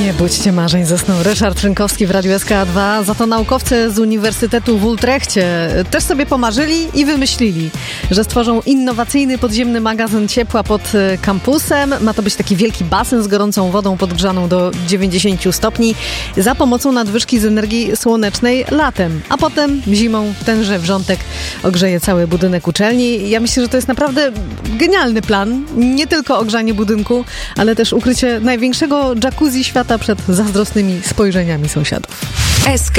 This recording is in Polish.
Nie budźcie marzeń, zasnął Ryszard Szynkowski w Radiu SK2. Za to naukowcy z Uniwersytetu w Utrechcie też sobie pomarzyli i wymyślili, że stworzą innowacyjny podziemny magazyn ciepła pod kampusem. Ma to być taki wielki basen z gorącą wodą podgrzaną do 90 stopni za pomocą nadwyżki z energii słonecznej latem, a potem zimą tenże wrzątek ogrzeje cały budynek uczelni. Ja myślę, że to jest naprawdę genialny plan. Nie tylko ogrzanie budynku, ale też ukrycie największego jacuzzi świata przed zazdrosnymi spojrzeniami sąsiadów. SK